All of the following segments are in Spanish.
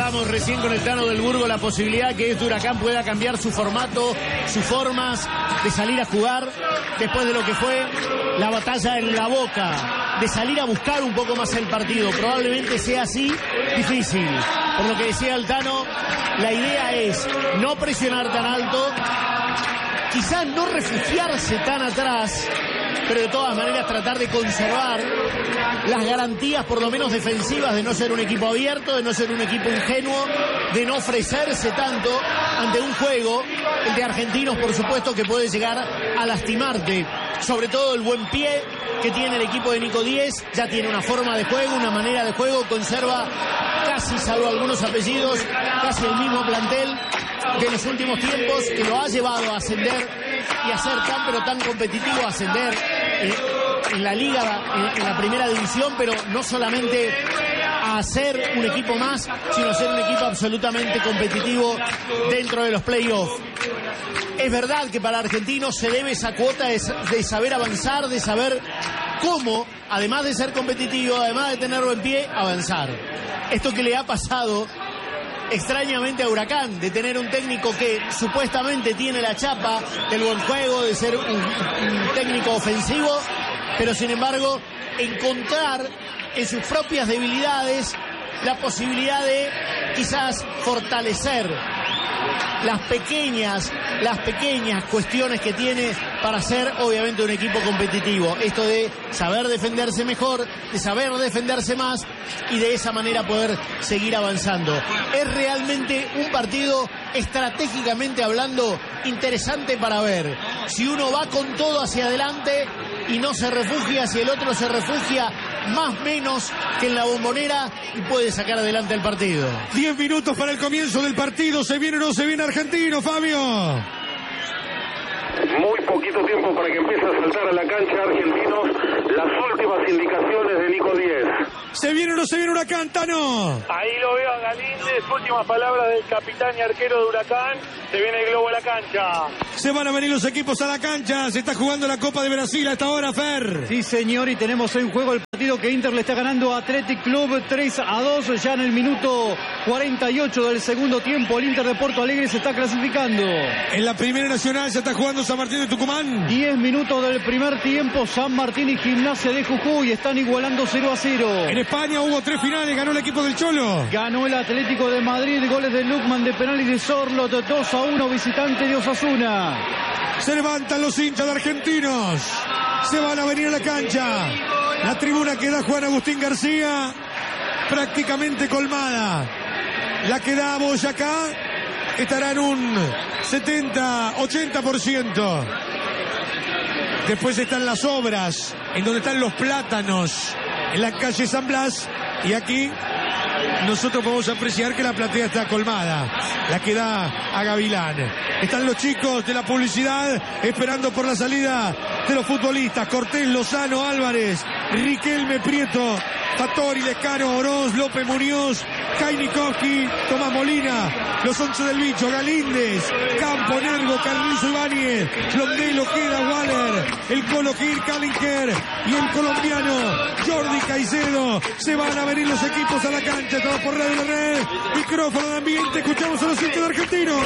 hablábamos recién con el Tano del Burgo, la posibilidad que este Huracán pueda cambiar su formato, sus formas de salir a jugar después de lo que fue la batalla en La Boca, de salir a buscar un poco más el partido. Probablemente sea así, difícil. Por lo que decía el Tano, la idea es no presionar tan alto, quizás no refugiarse tan atrás, pero de todas maneras tratar de conservar las garantías, por lo menos defensivas, de no ser un equipo abierto, de no ser un equipo ingenuo, de no ofrecerse tanto ante un juego, el de Argentinos, por supuesto, que puede llegar a lastimarte. Sobre todo el buen pie que tiene el equipo de Nico Díez, ya tiene una forma de juego, una manera de juego, conserva casi, salvo algunos apellidos, casi el mismo plantel de los últimos tiempos, que lo ha llevado a ascender y a ser tan pero tan competitivo, a ascender en la liga, en la primera división, pero no solamente a ser un equipo más, sino a ser un equipo absolutamente competitivo dentro de los playoffs. Es verdad que para Argentinos se debe esa cuota de saber avanzar, de saber cómo, además de ser competitivo, además de tener buen pie, avanzar. Esto que le ha pasado extrañamente a Huracán, de tener un técnico que supuestamente tiene la chapa del buen juego, de ser un técnico ofensivo, pero sin embargo encontrar en sus propias debilidades la posibilidad de quizás fortalecer las pequeñas cuestiones que tiene para ser obviamente un equipo competitivo. Esto de saber defenderse mejor, de saber defenderse más y de esa manera poder seguir avanzando. Es realmente un partido estratégicamente hablando interesante para ver. Si uno va con todo hacia adelante y no se refugia, si el otro se refugia más menos que en la Bombonera y puede sacar adelante el partido. 10 minutos para el comienzo del partido. ¿Se viene o no se viene Argentino, Fabio? Muy poquito tiempo para que empiece a saltar a la cancha Argentinos. Las últimas indicaciones de Nico Díez. ¿Se viene o no se viene Huracán, Tano? Ahí lo veo a Galíndez. Últimas palabras del capitán y arquero de Huracán. Se viene el globo a la cancha. Se van a venir los equipos a la cancha. Se está jugando la Copa de Brasil a esta hora, Fer. Sí, señor, y tenemos en juego el partido que Inter le está ganando a Athletic Club 3-2. Ya en el minuto 48 del segundo tiempo, el Inter de Porto Alegre se está clasificando. En la Primera Nacional se está jugando San Martín de Tucumán. 10 minutos del primer tiempo, San Martín y Gimnasia de Jujuy están igualando 0-0. En España hubo 3 finales, ganó el equipo del Cholo. Ganó el Atlético de Madrid, goles de Lukman de penal y de Sorlot, 2-1, visitante de Osasuna. Se levantan los hinchas de Argentinos. Se van a venir a la cancha. La tribuna que da Juan Agustín García, prácticamente colmada. La que da Boyacá estará en un 70-80%. Después están las obras, en donde están los plátanos, en la calle San Blas. Y aquí nosotros podemos apreciar que la platea está colmada, la que da a Gavilán. Están los chicos de la publicidad esperando por la salida de los futbolistas. Cortés, Lozano, Álvarez, Riquelme, Prieto, Fattori, Lescano, Oroz, López Muñoz, Kainikowski, Tomás Molina, los 11 del bicho, Galíndez, Campo, Nervo, Carrizo, Ibáñez, Londelo, Ojeda, Waller, el Colo Gil, Kallinger y el colombiano Jordi Caicedo. Se van a venir los equipos a la cancha, todo por Radio La Red, micrófono de ambiente, escuchamos a los hinchas de Argentinos.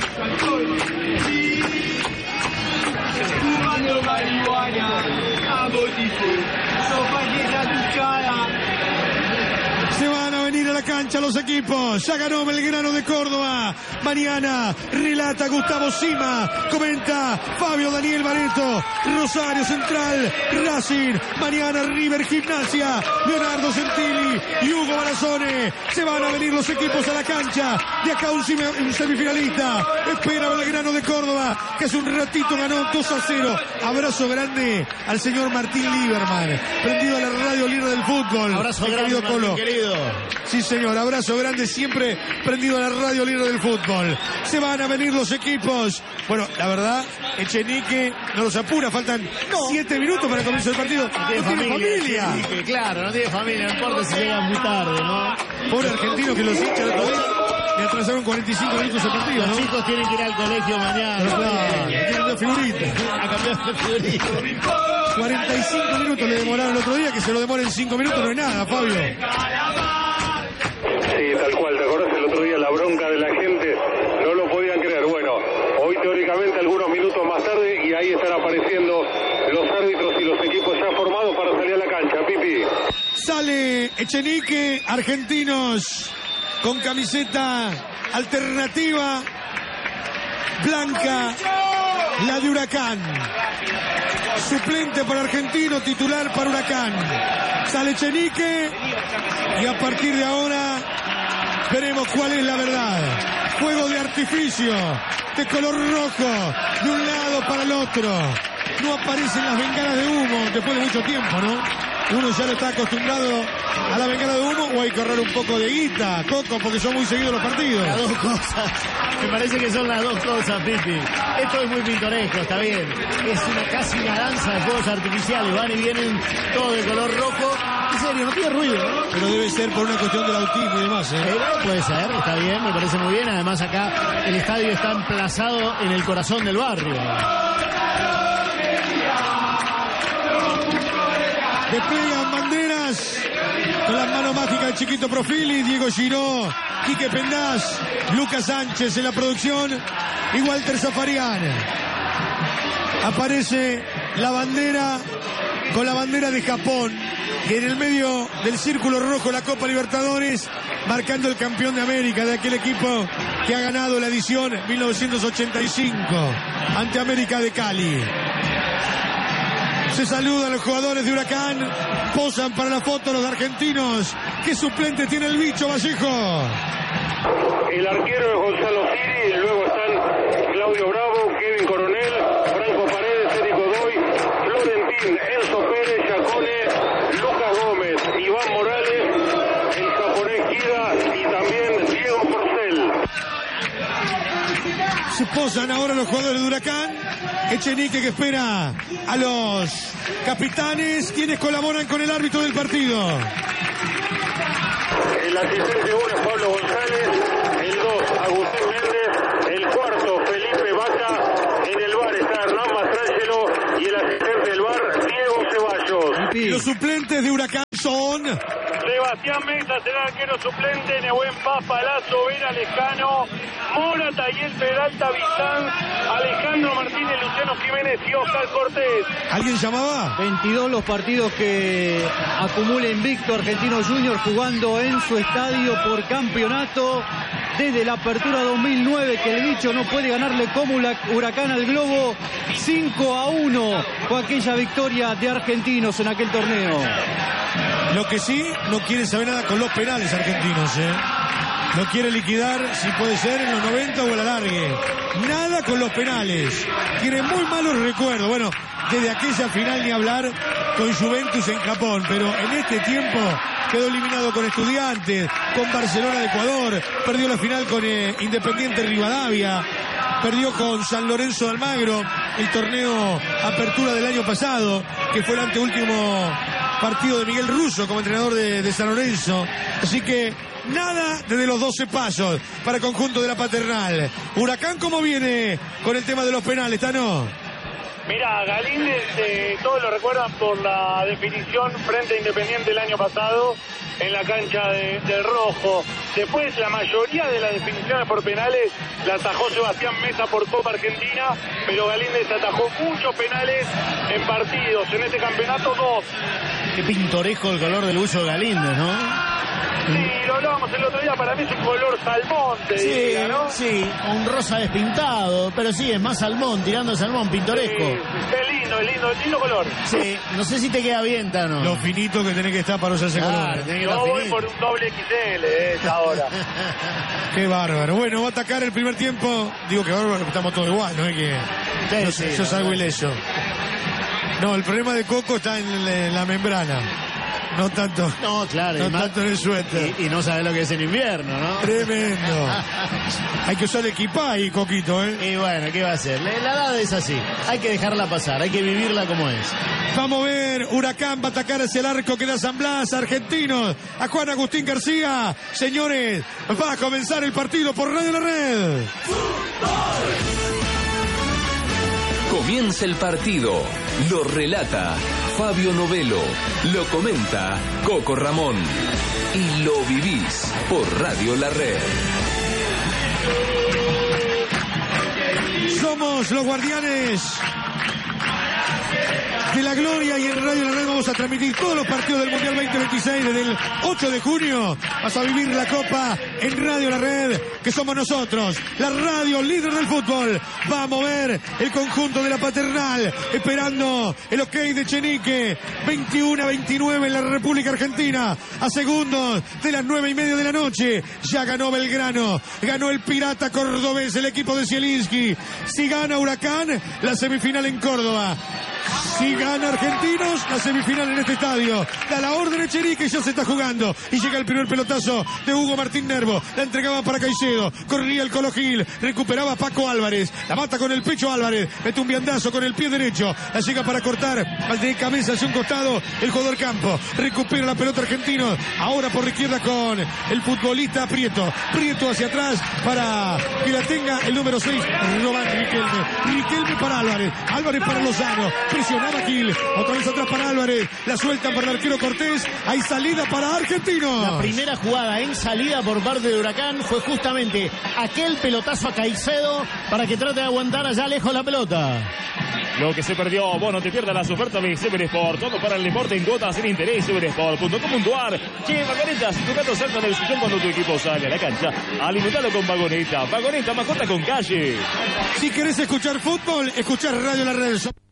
Fumando marihuana, a botice, sopa duchada. Se van a venir a la cancha los equipos. Ya ganó Belgrano de Córdoba. Mañana relata Gustavo Sima. Comenta Fabio Daniel Bareto. Rosario Central, Racing. Mañana River, Gimnasia. Leonardo Gentili y Hugo Barazone. Se van a venir los equipos a la cancha. De acá un semifinalista. Espera Belgrano de Córdoba, que hace un ratito ganó 2-0. Abrazo grande al señor Martín Lieberman, prendido a la radio líder del fútbol. Abrazo grande, Colo. querido. Sí, señor, abrazo grande, siempre prendido a la radio líder del fútbol. Se van a venir los equipos. Bueno, la verdad, Echenique no los apura, faltan 7 minutos para comenzar el partido. No tiene familia. Echenique, claro, no tiene familia, no importa si llega muy tarde, ¿no? Pobre argentino que los hinchas le atrasaron 45 minutos el partido, ¿no? Los chicos tienen que ir al colegio mañana. Tienen dos figuritas. A cambiar de figurita. 45 minutos le demoraron el otro día, que se lo demoren 5 minutos no es nada, Fabio. Sí, tal cual. ¿Te acordás el otro día Echenique, Argentinos, con camiseta alternativa blanca, la de Huracán. Suplente para Argentino, titular para Huracán. Sale Echenique y a partir de ahora veremos cuál es la verdad. Fuego de artificio de color rojo de un lado para el otro. No aparecen las bengalas de humo después de mucho tiempo, ¿no? Uno ya no está acostumbrado a la bengala de humo, o hay que ahorrar un poco de guita, Coco, porque son muy seguidos los partidos. Las dos cosas. Me parece que son las dos cosas, Pipi. Esto es muy pintoresco, está bien. Es casi una danza de fuegos artificiales. Van y vienen todos de color rojo. En serio, no tiene ruido, ¿no? Pero debe ser por una cuestión del autismo y demás, ¿eh? Puede ser, está bien, me parece muy bien. Además acá el estadio está emplazado en el corazón del barrio. Desplegan banderas con las manos mágicas de Chiquito Profili, Diego Giró, Quique Pendaz, Lucas Sánchez en la producción y Walter Zafarian. Aparece la bandera con la bandera de Japón y en el medio del círculo rojo la Copa Libertadores, marcando el campeón de América de aquel equipo que ha ganado la edición 1985 ante América de Cali. Se saludan los jugadores de Huracán, posan para la foto los argentinos. ¿Qué suplente tiene el bicho Vallejo? El arquero es Gonzalo Siri, luego están Claudio Bravo, Kevin Coronel, Franco Paredes, Eric Godoy, Florentín, Enzo Pérez, Yacone, Lucas Gómez, Iván Morales, el japonés Kida y también Diego Porcel. Se posan ahora los jugadores de Huracán. Echenique que espera a los capitanes, quienes colaboran con el árbitro del partido. El asistente 1 es Pablo González, el 2 Agustín Méndez, el cuarto Felipe Vaca, en el bar está Hernán Mastrangelo y el asistente del bar Diego Ceballos. Los suplentes de Huracán son Sebastián Mesa será arquero suplente, Nehuen Paz, Palazzo, Vera Lescano, Mora, Tayel Peralta, Vicán, Alejandro Martínez, Luciano Jiménez y Oscar Cortés. ¿Alguien llamaba? 22 los partidos que acumula invicto Argentinos Juniors jugando en su estadio por campeonato. Desde la apertura 2009 que el bicho no puede ganarle como Huracán al Globo. 5-1 fue aquella victoria de Argentinos en aquel torneo. Lo que sí, no quiere saber nada con los penales Argentinos, ¿eh? No quiere liquidar, si puede ser, en los 90 o el alargue. Nada con los penales. Tiene muy malos recuerdos. Bueno, desde aquella final ni hablar con Juventus en Japón. Pero en este tiempo quedó eliminado con Estudiantes, con Barcelona de Ecuador. Perdió la final con Independiente Rivadavia. Perdió con San Lorenzo de Almagro el torneo Apertura del año pasado, que fue el anteúltimo partido de Miguel Russo como entrenador de San Lorenzo. Así que nada desde los 12 pasos para el conjunto de la Paternal. Huracán, ¿cómo viene con el tema de los penales, Tano? Mira, Galíndez, todos lo recuerdan por la definición frente a Independiente el año pasado en la cancha de Rojo. Después, la mayoría de las definiciones por penales la atajó Sebastián Mesa por Copa Argentina, pero Galíndez atajó muchos penales en partidos. En este campeonato, 2. Qué pintoresco el color del uso de Galíndez, ¿no? Sí, lo hablábamos el otro día, para mí es un color salmón, te diría, ¿no? Sí, un rosa despintado, pero sí, es más salmón, tirando a salmón, pintoresco. Es lindo color. Sí, no sé si te queda bien, Tano. Lo finito que tenés que estar para usar ese color. Yo voy por un doble XL ahora. Qué bárbaro. Bueno, va a atacar el primer tiempo. Digo que bárbaro, estamos todos igual, ¿no? Es que yo salgo ileso. No, el problema de Coco está en la membrana. No tanto. No, claro. No tanto en el suéter. Y no sabes lo que es en invierno, ¿no? Tremendo. Hay que usar equipay, Coquito, ¿eh? Y bueno, ¿qué va a hacer? La edad es así. Hay que dejarla pasar, hay que vivirla como es. Vamos a ver, Huracán va a atacar hacia el arco que da San Blas, Argentinos, a Juan Agustín García. Señores, va a comenzar el partido por Radio La Red. Comienza el partido, lo relata Fabio Novelo, lo comenta Coco Ramón y lo vivís por Radio La Red. Somos los guardianes de la gloria, y en Radio La Red vamos a transmitir todos los partidos del Mundial 2026 desde el 8 de junio. Vas a vivir la Copa en Radio La Red, que somos nosotros, la radio líder del fútbol. Va a mover el conjunto de la Paternal, esperando el ok de Chenique. 21-29 en la República Argentina, a segundos de las 9:30 de la noche. Ya ganó Belgrano, ganó el Pirata Cordobés, el equipo de Zielinski. Si gana Huracán, la semifinal en Córdoba. Si gana Argentinos, la semifinal en este estadio. Da la orden de Chenique y ya se está jugando. Y llega el primer pelotazo de Hugo Martín Nervo. La entregaba para Caicedo. Corría el Colo Gil. Recuperaba Paco Álvarez. La mata con el pecho Álvarez. Mete un viandazo con el pie derecho. La llega para cortar. Al de cabeza hacia un costado el jugador Campo. Recupera la pelota Argentino. Ahora por la izquierda con el futbolista Prieto. Prieto hacia atrás para que la tenga el número 6. Robán Riquelme. Riquelme para Álvarez. Álvarez para Lozano. Presionaba Gil, otra vez atrás para Álvarez, la sueltan para el arquero Cortés, hay salida para Argentinos. La primera jugada en salida por parte de Huracán fue justamente aquel pelotazo a Caicedo para que trate de aguantar allá lejos la pelota. Lo que se perdió, vos no te pierdas las ofertas de Sever Sport, todo para el deporte en cuotas sin interés. Seversport.com.ar. Che, Vagonetas, tu gato salta del sillón cuando tu equipo sale a la cancha. Alimentalo con Vagoneta, Vagoneta, mascota con calle. Si querés escuchar fútbol, escuchar Radio La Red.